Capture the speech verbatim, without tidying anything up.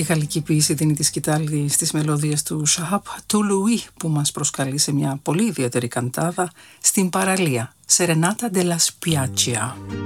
γαλλική ποίηση δίνει τη σκητάλη στις μελωδίες του Σαχάπ του Λουί, που μας προσκαλεί σε μια πολύ ιδιαίτερη καντάδα στην παραλία, Serenata della Spiaggia.